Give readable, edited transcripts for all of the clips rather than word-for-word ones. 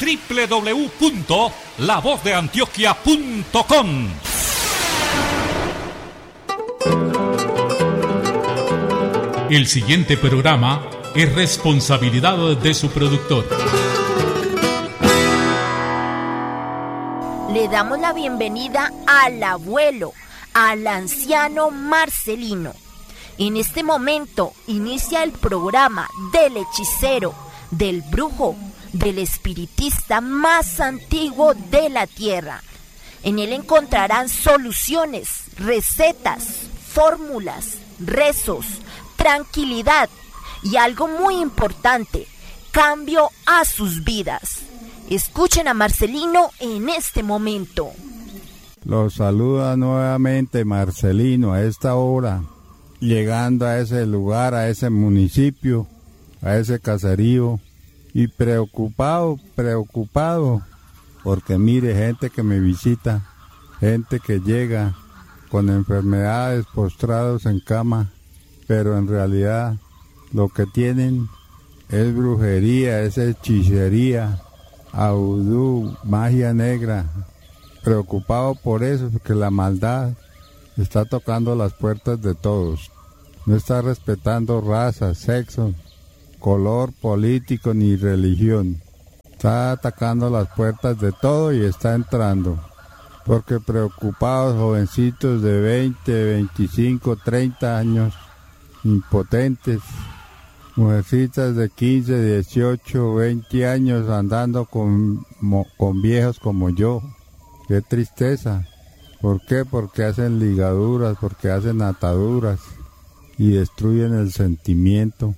www.lavozdeantioquia.com. El siguiente programa es responsabilidad de su productor. Le damos la bienvenida al abuelo, al anciano Marcelino. En este momento inicia el programa del hechicero, del brujo, del espiritista más antiguo de la tierra. En él encontrarán soluciones, recetas, fórmulas, rezos, tranquilidad y algo muy importante, cambio a sus vidas. Escuchen a Marcelino en este momento. Los saluda nuevamente Marcelino a esta hora, llegando a ese lugar, a ese municipio, a ese caserío, y preocupado, porque mire, gente que me visita, gente que llega con enfermedades, postrados en cama, pero en realidad lo que tienen es brujería, es hechicería, vudú, magia negra. Preocupado por eso, porque la maldad está tocando las puertas de todos. No está respetando raza, sexo, color político ni religión. Está atacando las puertas de todo y está entrando. Porque preocupados, jovencitos de 20, 25, 30 años, impotentes, mujercitas de 15, 18, 20 años andando con viejos como yo. ¡Qué tristeza! ¿Por qué? Porque hacen ligaduras, porque hacen ataduras y destruyen el sentimiento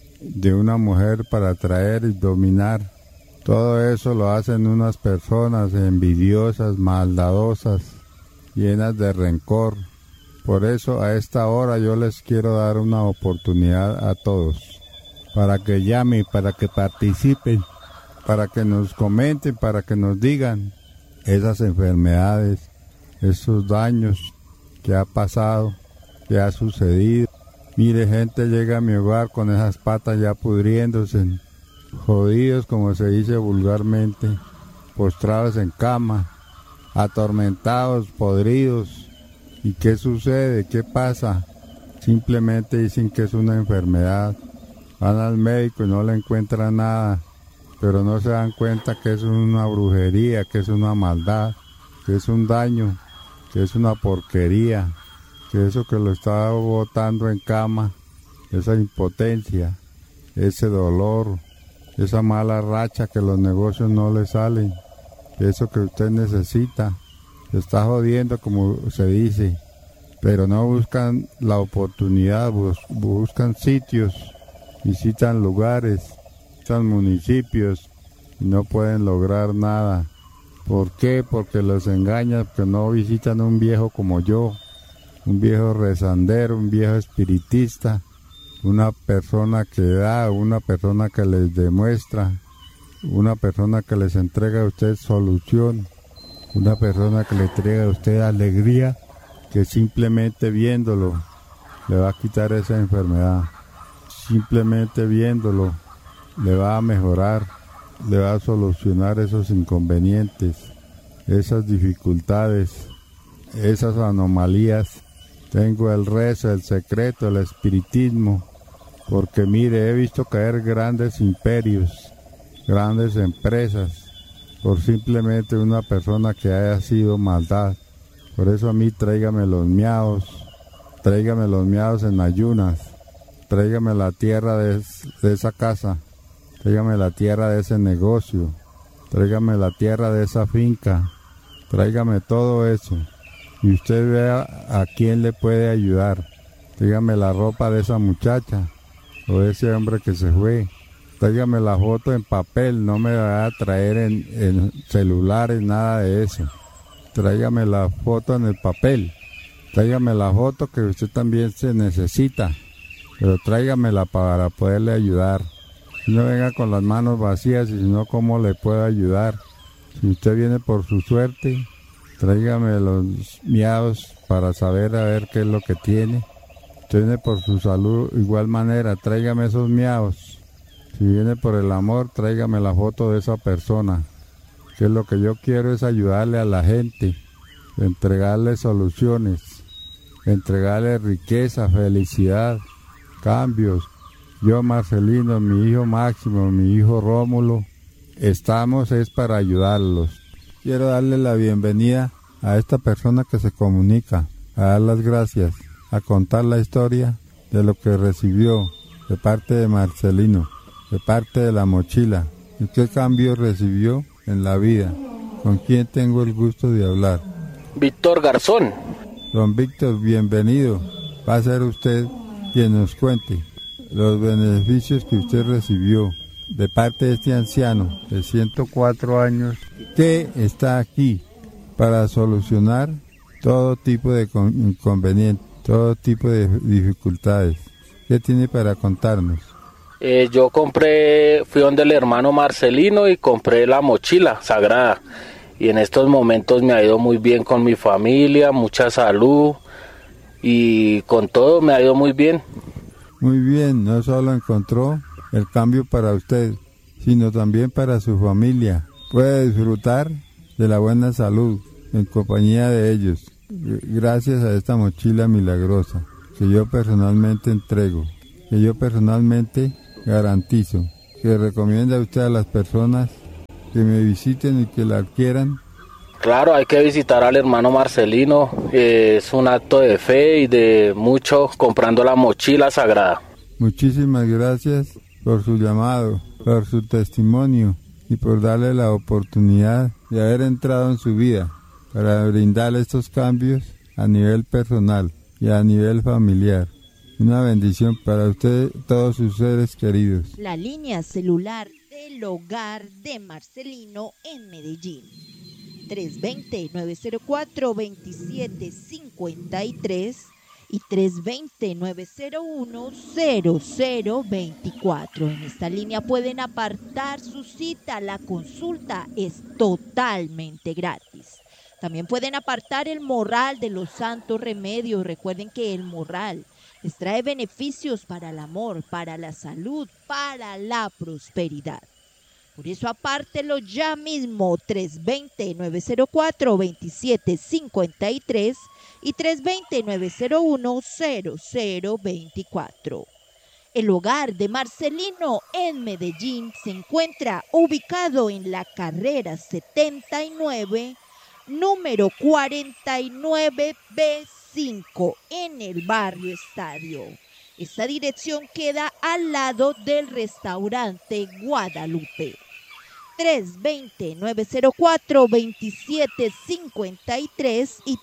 de una mujer para atraer y dominar. Todo eso lo hacen unas personas envidiosas, maldadosas, llenas de rencor. Por eso a esta hora yo les quiero dar una oportunidad a todos, para que llamen, para que participen, para que nos comenten, para que nos digan esas enfermedades, esos daños que ha pasado, que ha sucedido. Mire, gente llega a mi hogar con esas patas ya pudriéndose, jodidos como se dice vulgarmente, postrados en cama, atormentados, podridos. ¿Y qué sucede? ¿Qué pasa? Simplemente dicen que es una enfermedad. Van al médico y no le encuentran nada, pero no se dan cuenta que es una brujería, que es una maldad, que es un daño, que es una porquería, que eso que lo está botando en cama, esa impotencia, ese dolor, esa mala racha que los negocios no le salen, eso que usted necesita, se está jodiendo como se dice, pero no buscan la oportunidad, buscan sitios, visitan lugares, visitan municipios y no pueden lograr nada. ¿Por qué? Porque los engañan, porque no visitan un viejo como yo, un viejo rezandero, un viejo espiritista, una persona que da, una persona que les demuestra, una persona que les entrega a usted solución, una persona que le entrega a usted alegría, que simplemente viéndolo le va a quitar esa enfermedad. Simplemente viéndolo le va a mejorar, le va a solucionar esos inconvenientes, esas dificultades, esas anomalías. Tengo el rezo, el secreto, el espiritismo, porque mire, he visto caer grandes imperios, grandes empresas, por simplemente una persona que haya sido maldad. Por eso a mí tráigame los miados en ayunas, tráigame la tierra de esa casa, tráigame la tierra de ese negocio, tráigame la tierra de esa finca, tráigame todo eso. Y usted vea a quién le puede ayudar. Tráigame la ropa de esa muchacha o de ese hombre que se fue. Tráigame la foto en papel, no me va a traer en celulares, nada de eso. Tráigame la foto en el papel. Tráigame la foto que usted también se necesita, pero tráigamela para poderle ayudar. No venga con las manos vacías, y si no, ¿cómo le puedo ayudar? Si usted viene por su suerte, tráigame los miados para saber a ver qué es lo que tiene. Si viene por su salud, igual manera, tráigame esos miados. Si viene por el amor, tráigame la foto de esa persona. que lo que yo quiero es ayudarle a la gente, entregarle soluciones, entregarle riqueza, felicidad, cambios. Yo, Marcelino, mi hijo Máximo, mi hijo Rómulo, estamos es para ayudarlos. Quiero darle la bienvenida a esta persona que se comunica, a dar las gracias, a contar la historia de lo que recibió de parte de Marcelino, de parte de la mochila, y qué cambio recibió en la vida. ¿Con quién tengo el gusto de hablar? Víctor Garzón. Don Víctor, bienvenido. Va a ser usted quien nos cuente los beneficios que usted recibió de parte de este anciano de 104 años que está aquí para solucionar todo tipo de inconvenientes, todo tipo de dificultades. ¿Qué tiene para contarnos? Yo fui donde el hermano Marcelino y compré la mochila sagrada. Y en estos momentos me ha ido muy bien con mi familia, mucha salud y con todo me ha ido muy bien. Muy bien, no solo encontró el cambio para usted, sino también para su familia. Puede disfrutar de la buena salud en compañía de ellos, gracias a esta mochila milagrosa que yo personalmente entrego, que yo personalmente garantizo, que recomienda a usted a las personas que me visiten y que la adquieran. Claro, hay que visitar al hermano Marcelino, es un acto de fe y de mucho comprando la mochila sagrada. Muchísimas gracias por su llamado, por su testimonio y por darle la oportunidad de haber entrado en su vida para brindarle estos cambios a nivel personal y a nivel familiar. Una bendición para usted y todos sus seres queridos. La línea celular del hogar de Marcelino en Medellín. 320-904-2753 y 320-901-0024. En esta línea pueden apartar su cita. La consulta es totalmente gratis. También pueden apartar el morral de los santos remedios. Recuerden que el morral les trae beneficios para el amor, para la salud, para la prosperidad. Por eso apártelo ya mismo, 320-904-2753 y 320-901-0024. El hogar de Marcelino en Medellín se encuentra ubicado en la carrera 79, número 49B5, en el barrio Estadio. Esta dirección queda al lado del restaurante Guadalupe. 320-904-2753 y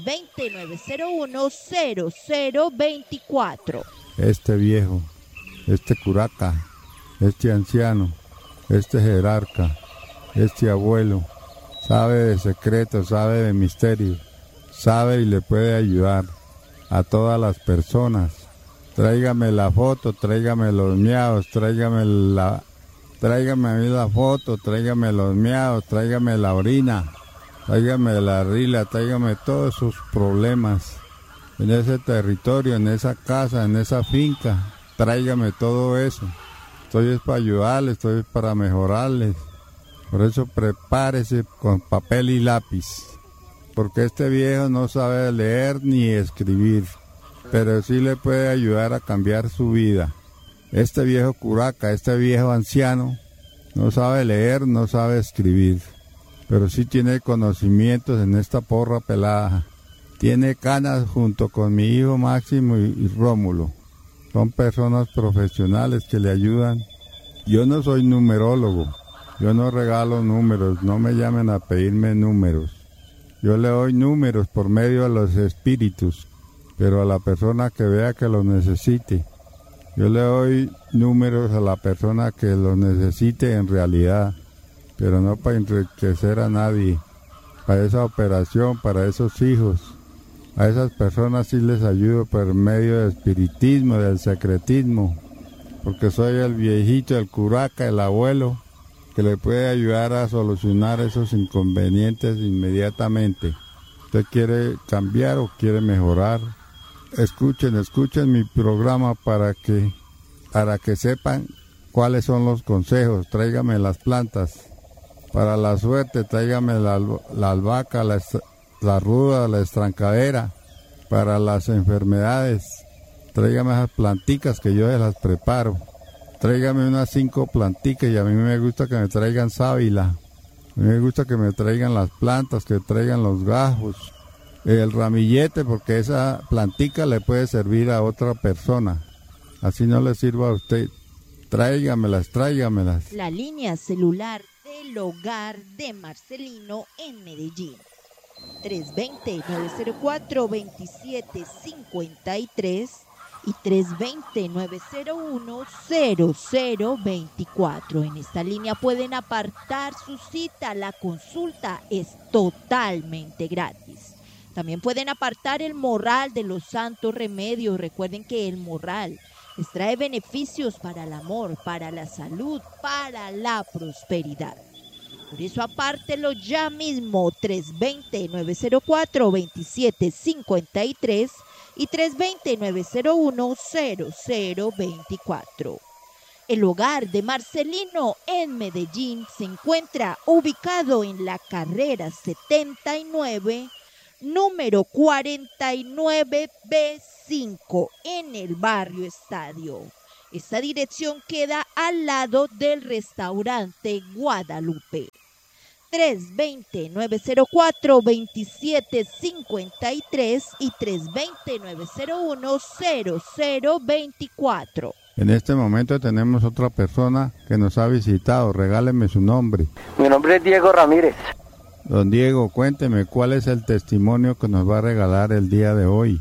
320-901-0024. Este viejo, este curaca, este anciano, este jerarca, este abuelo, sabe de secretos, sabe de misterios, sabe y le puede ayudar a todas las personas. Tráigame la foto, tráigame los miados, tráigame a mí la foto, tráigame los miados, tráigame la orina, tráigame la rila, tráigame todos sus problemas en ese territorio, en esa casa, en esa finca, tráigame todo eso. Estoy para ayudarles, estoy para mejorarles. Por eso prepárese con papel y lápiz, porque este viejo no sabe leer ni escribir, pero sí le puede ayudar a cambiar su vida. Este viejo curaca, este viejo anciano, no sabe leer, no sabe escribir, pero sí tiene conocimientos en esta porra pelada. Tiene canas junto con mi hijo Máximo y Rómulo. Son personas profesionales que le ayudan. Yo no soy numerólogo, yo no regalo números, no me llamen a pedirme números. Yo le doy números por medio de los espíritus, pero a la persona que vea que lo necesite. Yo le doy números a la persona que lo necesite en realidad, pero no para enriquecer a nadie. Para esa operación, para esos hijos, a esas personas sí les ayudo por medio del espiritismo, del secretismo, porque soy el viejito, el curaca, el abuelo, que le puede ayudar a solucionar esos inconvenientes inmediatamente. ¿Usted quiere cambiar o quiere mejorar? Escuchen mi programa para que sepan cuáles son los consejos. Tráigame las plantas Para la suerte, tráigame la albahaca, la ruda, la estrancadera. Para las enfermedades, tráigame esas planticas que yo se las preparo. Tráigame unas 5 planticas y a mí me gusta que me traigan sábila. A mí me gusta que me traigan las plantas, que traigan los gajos, el ramillete, porque esa plantica le puede servir a otra persona. Así no le sirva a usted. Tráigamelas. La línea celular del hogar de Marcelino en Medellín. 320-904-2753 y 320-901-0024. En esta línea pueden apartar su cita. La consulta es totalmente gratis. También pueden apartar el morral de los santos remedios. Recuerden que el morral les trae beneficios para el amor, para la salud, para la prosperidad. Por eso apártelo ya mismo, 320-904-2753 y 320-901-0024. El hogar de Marcelino en Medellín se encuentra ubicado en la carrera 79, número 49B5, en el barrio Estadio. Esta dirección queda al lado del restaurante Guadalupe. 320-904-2753 y 320-901-0024. En este momento tenemos otra persona que nos ha visitado. Regáleme su nombre. Mi nombre es Diego Ramírez. Don Diego, cuénteme, ¿cuál es el testimonio que nos va a regalar el día de hoy?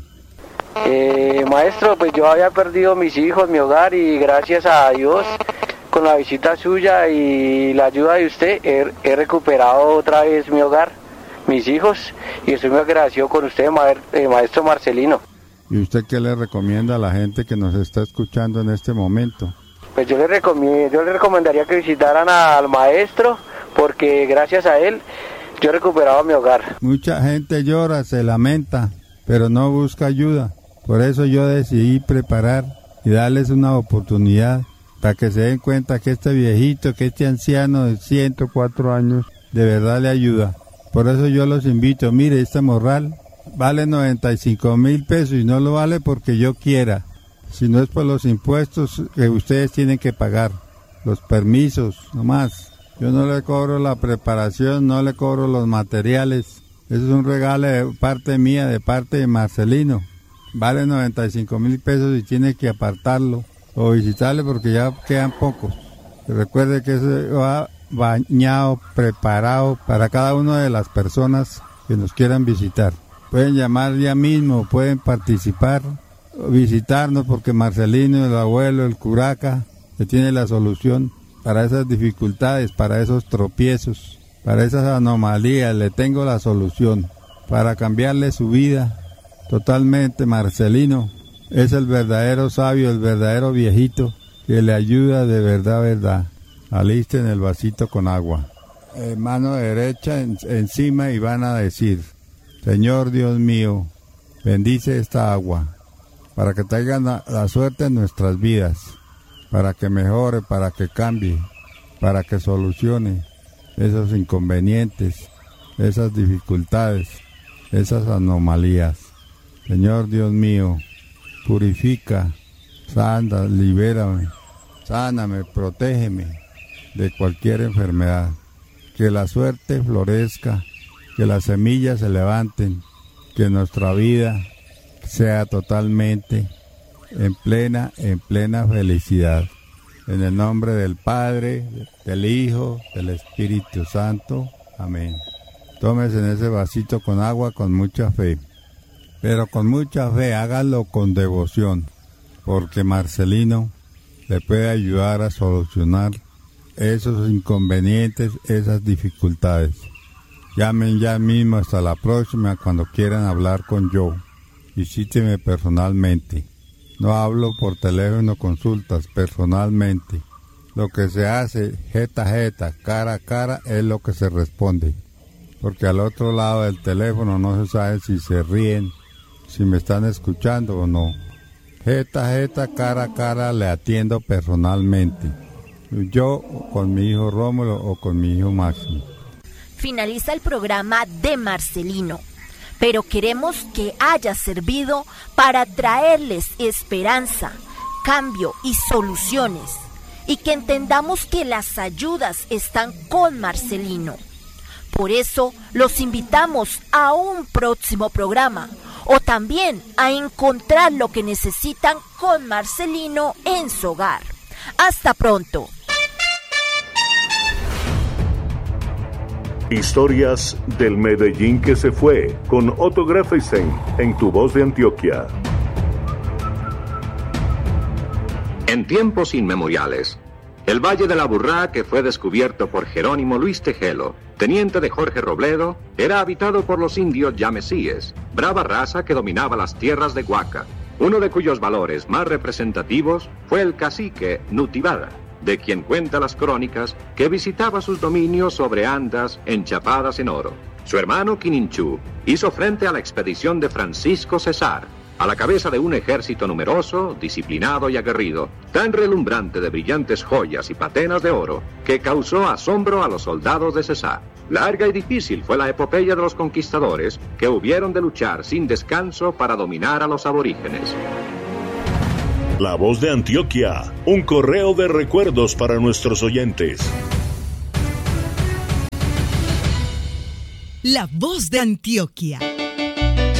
Maestro, pues yo había perdido mis hijos, mi hogar, y gracias a Dios, con la visita suya y la ayuda de usted, he recuperado otra vez mi hogar, mis hijos, y estoy muy agradecido con usted, maestro Marcelino. ¿Y usted qué le recomienda a la gente que nos está escuchando en este momento? Pues yo le recomendaría que visitaran al maestro, porque gracias a él yo he recuperado mi hogar. Mucha gente llora, se lamenta, pero no busca ayuda. Por eso yo decidí preparar y darles una oportunidad para que se den cuenta que este viejito, que este anciano de 104 años, de verdad le ayuda. Por eso yo los invito, mire, este morral vale 95,000 pesos y no lo vale porque yo quiera, sino es por los impuestos que ustedes tienen que pagar, los permisos, nomás. Yo no le cobro la preparación, no le cobro los materiales. Eso es un regalo de parte mía, de parte de Marcelino. Vale 95,000 pesos y tiene que apartarlo o visitarle porque ya quedan pocos. Recuerde que eso va bañado, preparado para cada una de las personas que nos quieran visitar. Pueden llamar ya mismo, pueden participar, visitarnos porque Marcelino, el abuelo, el curaca, que tiene la solución para esas dificultades, para esos tropiezos, para esas anomalías. Le tengo la solución para cambiarle su vida totalmente. Marcelino es el verdadero sabio, el verdadero viejito que le ayuda de verdad. Alisten el vasito con agua. Mano derecha encima y van a decir: Señor Dios mío, bendice esta agua para que traiga la suerte en nuestras vidas, para que mejore, para que cambie, para que solucione esos inconvenientes, esas dificultades, esas anomalías. Señor Dios mío, purifica, sana, libérame, sáname, protégeme de cualquier enfermedad. Que la suerte florezca, que las semillas se levanten, que nuestra vida sea totalmente en plena felicidad. En el nombre del Padre, del Hijo, del Espíritu Santo. Amén. Tómese en ese vasito con agua con mucha fe. Pero con mucha fe, hágalo con devoción, porque Marcelino le puede ayudar a solucionar esos inconvenientes, esas dificultades. Llamen ya mismo, hasta la próxima, cuando quieran hablar con yo. Visíteme personalmente. No hablo por teléfono, consultas, personalmente. Lo que se hace, jeta a jeta, cara a cara, es lo que se responde. Porque al otro lado del teléfono no se sabe si se ríen, si me están escuchando o no. Jeta a jeta, cara a cara, le atiendo personalmente. yo con mi hijo Rómulo o con mi hijo Máximo. Finaliza el programa de Marcelino, pero queremos que haya servido para traerles esperanza, cambio y soluciones, y que entendamos que las ayudas están con Marcelino. Por eso los invitamos a un próximo programa, o también a encontrar lo que necesitan con Marcelino en su hogar. Hasta pronto. Historias del Medellín que se fue, con Otto Greffenstein en Tu Voz de Antioquia. En tiempos inmemoriales, el Valle de la Burrá, que fue descubierto por Jerónimo Luis Tejelo, teniente de Jorge Robledo, era habitado por los indios yamesíes, brava raza que dominaba las tierras de Huaca, uno de cuyos valores más representativos fue el cacique Nutibada, de quien cuenta las crónicas que visitaba sus dominios sobre andas enchapadas en oro. Su hermano Quininchú hizo frente a la expedición de Francisco Cesar, a la cabeza de un ejército numeroso, disciplinado y aguerrido, tan relumbrante de brillantes joyas y patenas de oro, que causó asombro a los soldados de Cesar. Larga y difícil fue la epopeya de los conquistadores, que hubieron de luchar sin descanso para dominar a los aborígenes. La Voz de Antioquia, un correo de recuerdos para nuestros oyentes. La Voz de Antioquia.